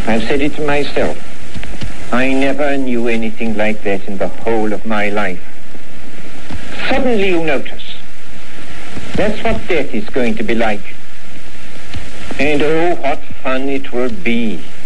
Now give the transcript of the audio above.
I've said it to myself. I never knew anything like that in the whole of my life. Suddenly you notice. That's what death is going to be like. And oh, what fun it will be.